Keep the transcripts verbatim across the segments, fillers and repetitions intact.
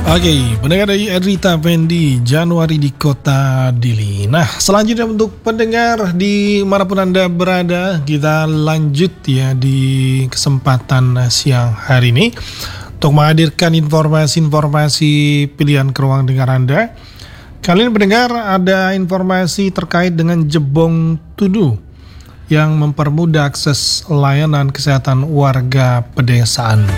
Oke, pendengar dari Edrita Fendi, Januari di Kota Dili. Nah, selanjutnya untuk pendengar di manapun Anda berada, kita lanjut ya di kesempatan siang hari ini untuk menghadirkan informasi-informasi pilihan ke ruang dengar Anda. Kali ini pendengar ada informasi terkait dengan Jebong Tunu yang mempermudah akses layanan kesehatan warga pedesaan.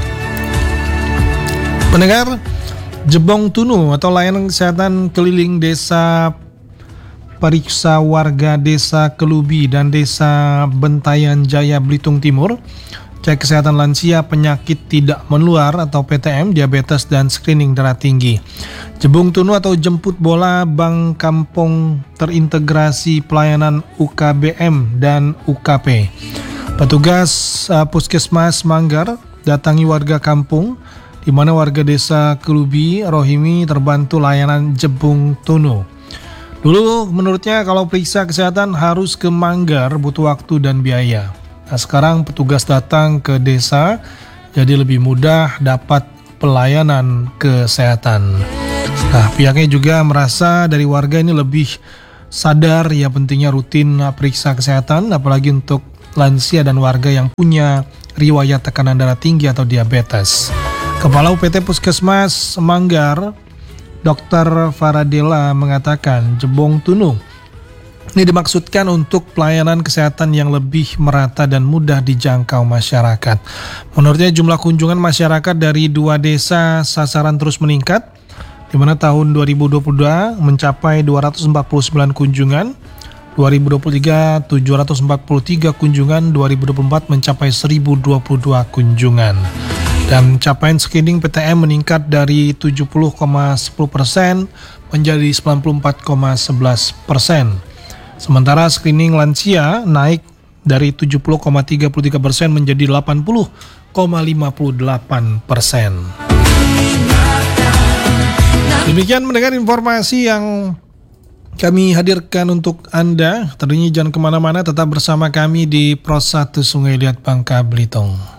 Pendengar, Jebong Tunu atau layanan kesehatan keliling desa Pariksa Warga Desa Kelubi dan Desa Bentayan Jaya Belitung Timur, cek kesehatan lansia, penyakit tidak menular atau P T M, diabetes dan screening darah tinggi. Jebong Tunu atau jemput bola Bank Kampung terintegrasi pelayanan U K B M dan U K P. Petugas uh, Puskesmas Manggar datangi warga kampung di mana warga desa Kelubi Rohimi terbantu layanan Jebong Tunu. Dulu menurutnya kalau periksa kesehatan harus ke Manggar, butuh waktu dan biaya. Nah, sekarang petugas datang ke desa, jadi lebih mudah dapat pelayanan kesehatan. Nah, pihaknya juga merasa dari warga ini lebih sadar ya pentingnya rutin periksa kesehatan, apalagi untuk lansia dan warga yang punya riwayat tekanan darah tinggi atau diabetes. Kepala U P T Puskesmas Manggar, Dokter Faradela mengatakan Jebong Tunu ini dimaksudkan untuk pelayanan kesehatan yang lebih merata dan mudah dijangkau masyarakat. Menurutnya jumlah kunjungan masyarakat dari dua desa sasaran terus meningkat, di mana tahun dua ribu dua puluh dua mencapai dua ratus empat puluh sembilan kunjungan, dua ribu dua puluh tiga tujuh ratus empat puluh tiga kunjungan, dua ribu dua puluh empat mencapai seribu dua puluh dua kunjungan. Dan capaian screening P T M meningkat dari tujuh puluh koma sepuluh persen menjadi sembilan puluh empat koma sebelas persen. Sementara screening lansia naik dari tujuh puluh koma tiga puluh tiga persen menjadi delapan puluh koma lima puluh delapan persen. Demikian mendengar informasi yang kami hadirkan untuk Anda. Tentunya jangan kemana-mana, tetap bersama kami di Pros satu Sungai Liat Bangka Belitung.